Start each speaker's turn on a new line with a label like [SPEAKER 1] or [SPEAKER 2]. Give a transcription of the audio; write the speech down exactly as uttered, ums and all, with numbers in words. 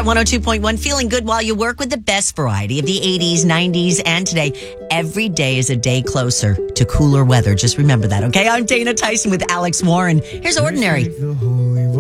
[SPEAKER 1] Heart one oh two point one, feeling good while you work with the best variety of the eighties, nineties, and today. Every day is a day closer to cooler weather. Just remember that, okay? I'm Dana Tyson with Alex Warren. Here's Ordinary.